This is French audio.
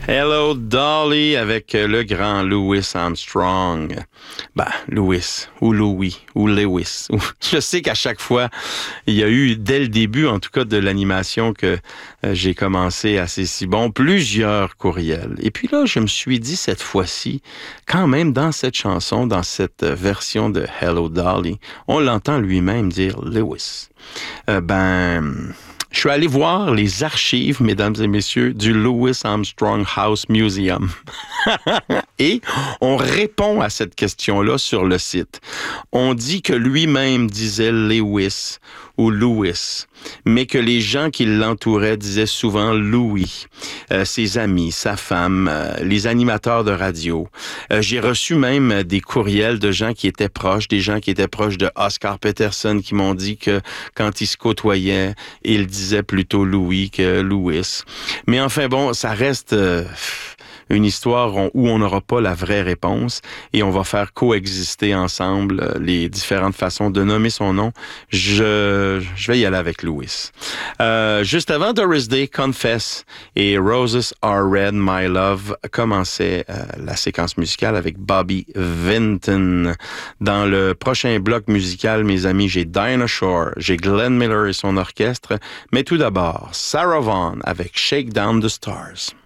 Hello Dolly avec le grand Louis Armstrong. Louis ou Louis ou Lewis. Je sais qu'à chaque fois, il y a eu, dès le début en tout cas de l'animation que j'ai commencé à C'est si bon, plusieurs courriels. Et puis là, je me suis dit cette fois-ci, quand même dans cette chanson, dans cette version de Hello Dolly, on l'entend lui-même dire Lewis. Je suis allé voir les archives, mesdames et messieurs, du Louis Armstrong House Museum. Et on répond à cette question-là sur le site. On dit que lui-même disait Lewis ou Louis, mais que les gens qui l'entouraient disaient souvent Louis, ses amis, sa femme, les animateurs de radio. J'ai reçu même des courriels de gens qui étaient proches, des gens qui étaient proches de Oscar Peterson qui m'ont dit que quand ils se côtoyaient, ils disaient plutôt Louis que Louis. Mais enfin bon, ça reste une histoire où on n'aura pas la vraie réponse et on va faire coexister ensemble les différentes façons de nommer son nom. Je vais y aller avec Louis. Juste avant Doris Day, Confess et Roses Are Red, My Love commençait la séquence musicale avec Bobby Vinton. Dans le prochain bloc musical, mes amis, j'ai Dinah Shore, j'ai Glenn Miller et son orchestre, mais tout d'abord, Sarah Vaughan avec Shake Down the Stars.